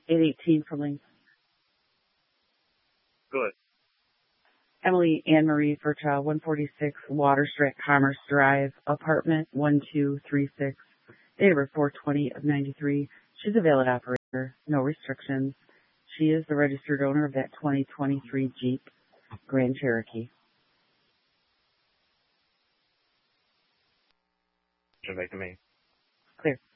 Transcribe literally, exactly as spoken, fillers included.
eight eighteen for Link. Good. Emily Ann Marie Furchow, one forty-six Water Street, Commerce Drive, apartment one two three six. Date of birth four twenty of ninety-three. She's a valid operator, no restrictions. She is the registered owner of that twenty twenty-three Jeep Grand Cherokee. Should make to me. Clear.